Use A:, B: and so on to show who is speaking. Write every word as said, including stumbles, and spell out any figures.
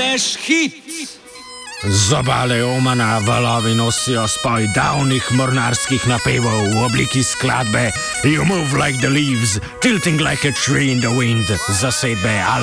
A: Naš hit!
B: Z obale Omana valovi nosijo spoj davnih mornarskih napevov v obliki skladbe You Move Like the Leaves, Tilting Like a Tree in the Wind, zasedbe